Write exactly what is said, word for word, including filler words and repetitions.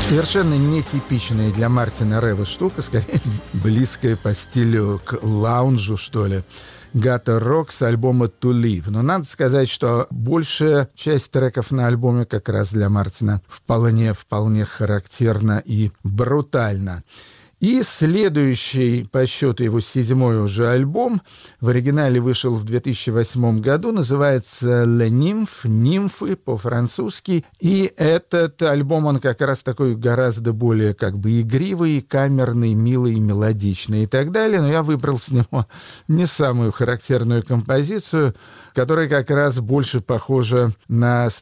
Совершенно нетипичная для Мартина Рева штука, скорее близкая по стилю к лаунжу, что ли. Gutter Rock с альбома To Live. Но надо сказать, что большая часть треков на альбоме как раз для Мартина вполне, вполне характерна и брутальна. И следующий по счету его седьмой уже альбом, в оригинале вышел в две тысячи восьмом году, называется «Le Nymphe», «Нимфы» по-французски. И этот альбом, он как раз такой гораздо более как бы игривый, камерный, милый, мелодичный и так далее. Но я выбрал с него не самую характерную композицию, которая как раз больше похожа на